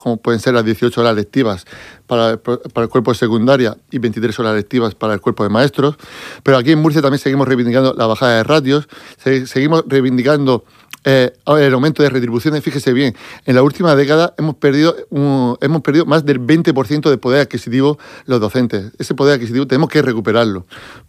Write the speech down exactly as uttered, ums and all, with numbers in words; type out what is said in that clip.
como pueden ser las dieciocho horas lectivas para el, para el cuerpo de secundaria y veintitrés horas lectivas para el cuerpo de maestros. Pero aquí en Murcia también seguimos reivindicando la bajada de ratios, seguimos reivindicando eh, el aumento de retribuciones. Fíjese bien, en la última década hemos perdido, um, hemos perdido más del veinte por ciento de poder adquisitivo los docentes. Ese poder adquisitivo tenemos que recuperarlo,